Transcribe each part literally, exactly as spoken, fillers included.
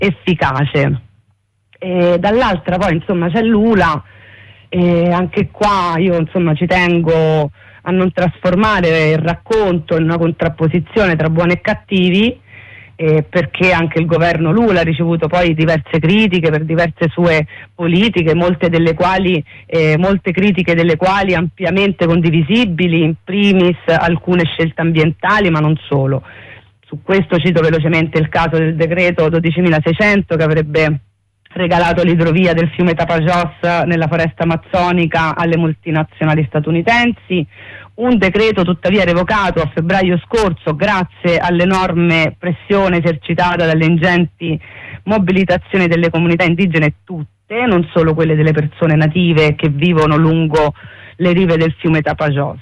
efficace. E dall'altra poi insomma c'è Lula, e anche qua io insomma ci tengo a non trasformare il racconto in una contrapposizione tra buoni e cattivi, eh, perché anche il governo Lula ha ricevuto poi diverse critiche per diverse sue politiche, molte delle quali eh, molte critiche delle quali ampiamente condivisibili, in primis alcune scelte ambientali, ma non solo. Su questo cito velocemente il caso del decreto dodicimilaseicento che avrebbe regalato l'idrovia del fiume Tapajós nella foresta amazzonica alle multinazionali statunitensi, un decreto tuttavia revocato a febbraio scorso grazie all'enorme pressione esercitata dalle ingenti mobilitazioni delle comunità indigene tutte, non solo quelle delle persone native che vivono lungo le rive del fiume Tapajós.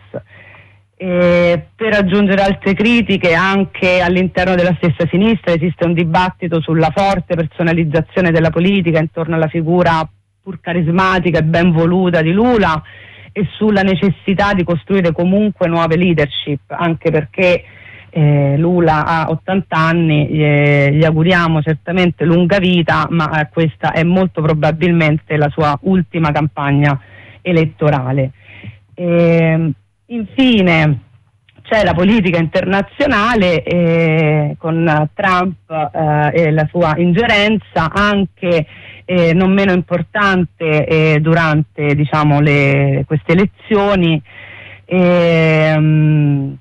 E per aggiungere altre critiche, anche all'interno della stessa sinistra esiste un dibattito sulla forte personalizzazione della politica intorno alla figura pur carismatica e ben voluta di Lula e sulla necessità di costruire comunque nuove leadership, anche perché eh, Lula ha ottanta anni, eh, gli auguriamo certamente lunga vita, ma eh, questa è molto probabilmente la sua ultima campagna elettorale. E, infine c'è la politica internazionale eh, con Trump eh, e la sua ingerenza, anche eh, non meno importante eh, durante diciamo, le, queste elezioni. E, um,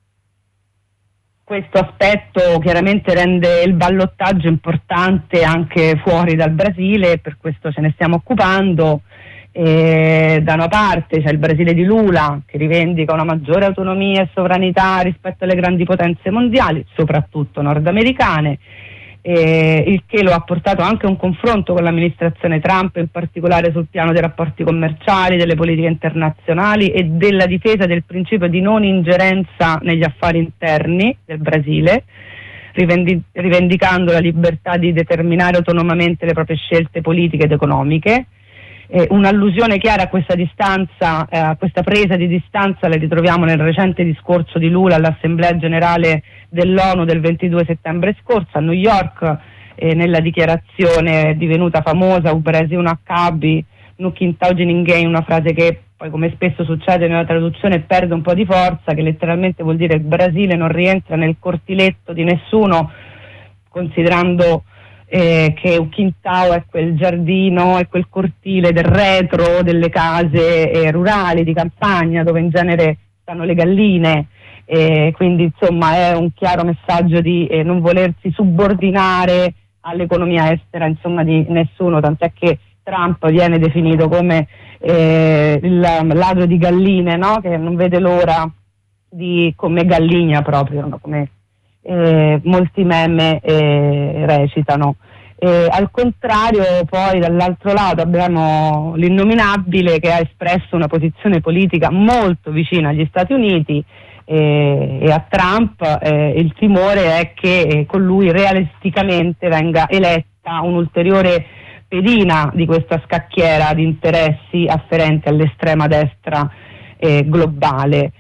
questo aspetto chiaramente rende il ballottaggio importante anche fuori dal Brasile, per questo ce ne stiamo occupando. E da una parte c'è il Brasile di Lula che rivendica una maggiore autonomia e sovranità rispetto alle grandi potenze mondiali, soprattutto nordamericane, eh, il che lo ha portato anche a un confronto con l'amministrazione Trump, in particolare sul piano dei rapporti commerciali, delle politiche internazionali e della difesa del principio di non ingerenza negli affari interni del Brasile, rivendi- rivendicando la libertà di determinare autonomamente le proprie scelte politiche ed economiche. Eh, un'allusione chiara a questa distanza, eh, a questa presa di distanza la ritroviamo nel recente discorso di Lula all'Assemblea Generale dell'ONU del ventidue settembre scorso a New York, eh, nella dichiarazione divenuta famosa "O Brasil não cabe no quintal de ninguém", una frase che poi, come spesso succede nella traduzione, perde un po' di forza, che letteralmente vuol dire il Brasile non rientra nel cortiletto di nessuno, considerando Eh, che un quintao è quel giardino, è quel cortile del retro delle case eh, rurali, di campagna, dove in genere stanno le galline, eh, quindi insomma è un chiaro messaggio di eh, non volersi subordinare all'economia estera insomma di nessuno, tant'è che Trump viene definito come eh, il ladro di galline, no? Che non vede l'ora di, come Galligna proprio, no? Come Eh, molti meme eh, recitano. Eh, al contrario, poi dall'altro lato abbiamo l'innominabile che ha espresso una posizione politica molto vicina agli Stati Uniti eh, e a Trump. Eh, il timore è che eh, con lui realisticamente venga eletta un'ulteriore pedina di questa scacchiera di interessi afferenti all'estrema destra eh, globale.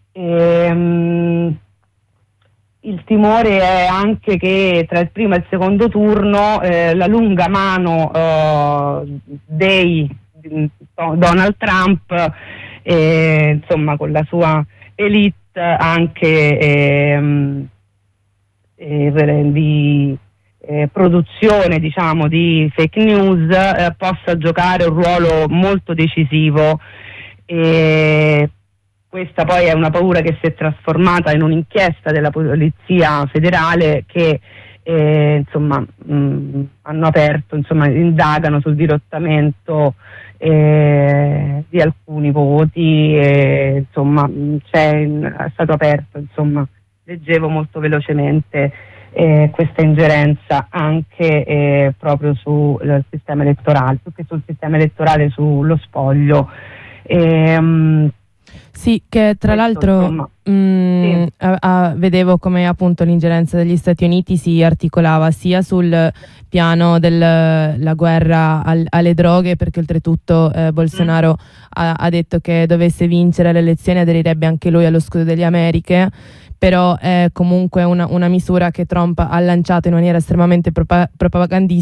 Ehm, Il timore è anche che tra il primo e il secondo turno eh, la lunga mano eh, dei Donald Trump, eh, insomma con la sua elite anche eh, eh, di eh, produzione diciamo di fake news, eh, possa giocare un ruolo molto decisivo. Eh, Questa poi è una paura che si è trasformata in un'inchiesta della Polizia Federale che eh, insomma mh, hanno aperto, insomma indagano sul dirottamento eh, di alcuni voti, e, insomma c'è, è stato aperto, insomma leggevo molto velocemente eh, questa ingerenza anche eh, proprio sul sistema elettorale, più che sul sistema elettorale, sullo spoglio. E, mh, Sì, che tra Questo, l'altro mh, sì. a, a, vedevo come appunto l'ingerenza degli Stati Uniti si articolava sia sul piano della guerra al, alle droghe, perché oltretutto eh, Bolsonaro mm. ha, ha detto che dovesse vincere le elezioni aderirebbe anche lui allo scudo delle Americhe, però è comunque una, una misura che Trump ha lanciato in maniera estremamente propa- propagandistica